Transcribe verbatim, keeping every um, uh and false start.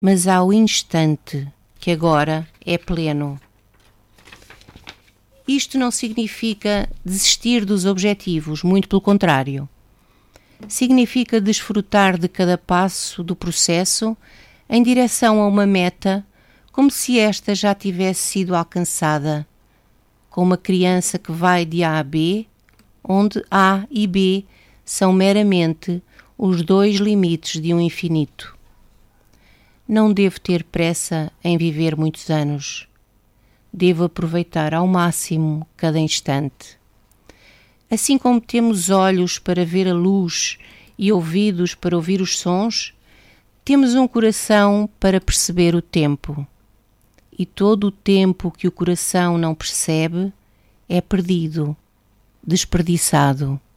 mas há o instante, que agora é pleno. Isto não significa desistir dos objetivos, muito pelo contrário. Significa desfrutar de cada passo do processo em direção a uma meta, como se esta já tivesse sido alcançada, com uma criança que vai de A a B, onde A e B são meramente os dois limites de um infinito. Não devo ter pressa em viver muitos anos. Devo aproveitar ao máximo cada instante. Assim como temos olhos para ver a luz e ouvidos para ouvir os sons, temos um coração para perceber o tempo. E todo o tempo que o coração não percebe é perdido, desperdiçado.